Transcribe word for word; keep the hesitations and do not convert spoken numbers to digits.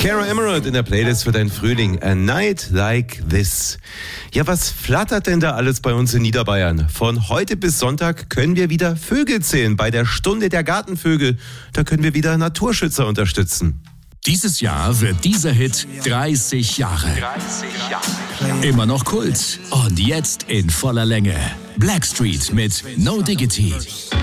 Cara Emerald in der Playlist für deinen Frühling. A Night Like This. Ja, was flattert denn da alles bei uns in Niederbayern? Von heute bis Sonntag können wir wieder Vögel zählen. Bei der Stunde der Gartenvögel. Da können wir wieder Naturschützer unterstützen. Dieses Jahr wird dieser Hit dreißig Jahre. dreißig Jahre. Immer noch Kult. Und jetzt in voller Länge. Blackstreet mit No Diggity.